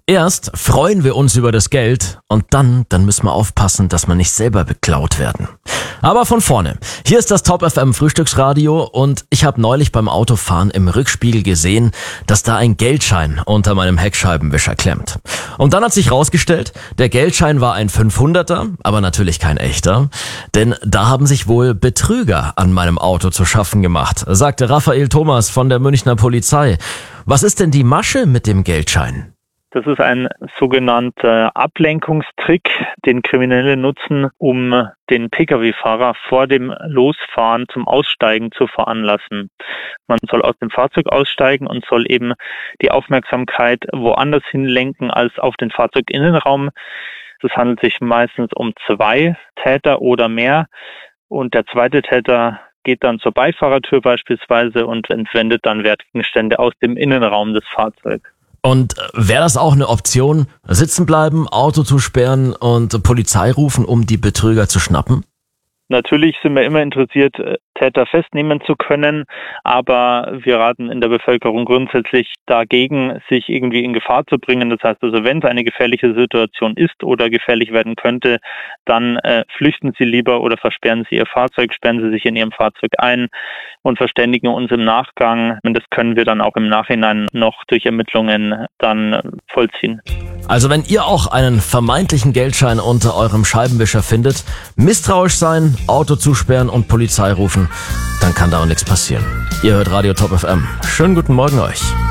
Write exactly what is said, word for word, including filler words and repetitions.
Erst freuen wir uns über das Geld und dann, dann müssen wir aufpassen, dass wir nicht selber beklaut werden. Aber von vorne. Hier ist das Top F M Frühstücksradio und ich habe neulich beim Autofahren im Rückspiegel gesehen, dass da ein Geldschein unter meinem Heckscheibenwischer klemmt. Und dann hat sich rausgestellt, der Geldschein war ein fünfhunderter, aber natürlich kein echter, denn da haben sich wohl Betrüger an meinem Auto zu schaffen gemacht, sagte Raphael Thomas von der Münchner Polizei. Was ist denn die Masche mit dem Geldschein? Das ist ein sogenannter Ablenkungstrick, den Kriminelle nutzen, um den Pkw-Fahrer vor dem Losfahren zum Aussteigen zu veranlassen. Man soll aus dem Fahrzeug aussteigen und soll eben die Aufmerksamkeit woanders hinlenken als auf den Fahrzeuginnenraum. Es handelt sich meistens um zwei Täter oder mehr und der zweite Täter geht dann zur Beifahrertür beispielsweise und entwendet dann Wertgegenstände aus dem Innenraum des Fahrzeugs. Und wäre das auch eine Option, sitzen bleiben, Auto zusperren und Polizei rufen, um die Betrüger zu schnappen? Natürlich sind wir immer interessiert, Täter festnehmen zu können, aber wir raten in der Bevölkerung grundsätzlich dagegen, sich irgendwie in Gefahr zu bringen. Das heißt also, wenn es eine gefährliche Situation ist oder gefährlich werden könnte, dann äh, flüchten Sie lieber oder versperren Sie Ihr Fahrzeug, sperren Sie sich in Ihrem Fahrzeug ein und verständigen uns im Nachgang. Und das können wir dann auch im Nachhinein noch durch Ermittlungen dann vollziehen. Also wenn ihr auch einen vermeintlichen Geldschein unter eurem Scheibenwischer findet, misstrauisch sein, Auto zusperren und Polizei rufen, dann kann da auch nichts passieren. Ihr hört Radio Top F M. Schönen guten Morgen euch.